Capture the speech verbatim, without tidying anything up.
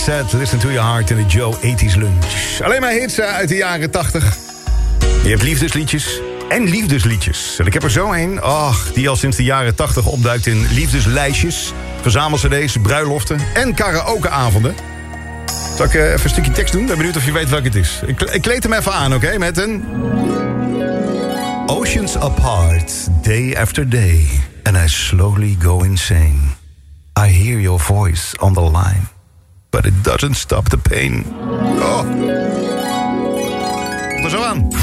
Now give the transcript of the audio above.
Roxette, Listen to Your Heart in de Joe tachtig Lunch. Alleen maar hits uit de jaren tachtig. Je hebt liefdesliedjes en liefdesliedjes. En ik heb er zo een, ach, die al sinds de jaren tachtig opduikt in liefdeslijstjes, verzamel-cd's, bruiloften en karaokeavonden. Zal ik uh, even een stukje tekst doen? Ik ben benieuwd of je weet welk het is. Ik, ik kleed hem even aan, oké? Okay? Met een... Oceans apart, day after day, and I slowly go insane. I hear your voice on the line, but it doesn't stop the pain. Oh. Komt er zo aan.